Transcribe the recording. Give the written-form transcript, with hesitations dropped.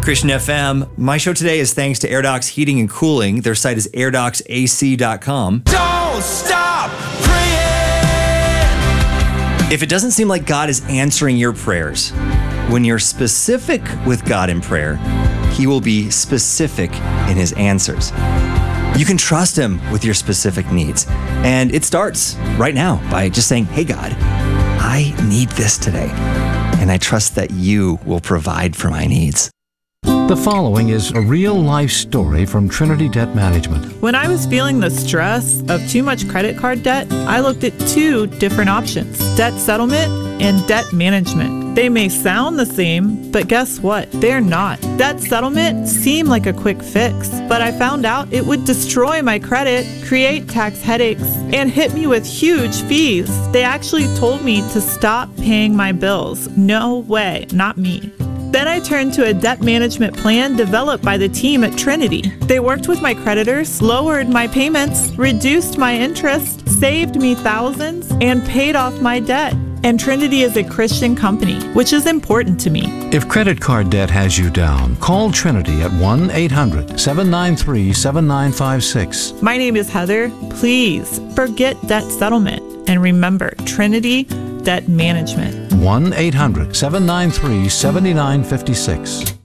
Christian FM. My show today is thanks to AirDocs Heating and Cooling. Their site is airdocsac.com. Don't stop praying! If it doesn't seem like God is answering your prayers, when you're specific with God in prayer, He will be specific in His answers. You can trust Him with your specific needs. And it starts right now by just saying, hey, God, I need this today. And I trust that You will provide for my needs. The following is a real-life story from Trinity Debt Management. When I was feeling the stress of too much credit card debt, I looked at two different options: debt settlement and debt management. They may sound the same, but guess what? They're not. Debt settlement seemed like a quick fix, but I found out it would destroy my credit, create tax headaches, and hit me with huge fees. They actually told me to stop paying my bills. No way, not me. Then I turned to a debt management plan developed by the team at Trinity. They worked with my creditors, lowered my payments, reduced my interest, saved me thousands, and paid off my debt. And Trinity is a Christian company, which is important to me. If credit card debt has you down, call Trinity at 1-800-793-7956. My name is Heather. Please forget debt settlement and remember Trinity Debt Management. 1-800-793-7956.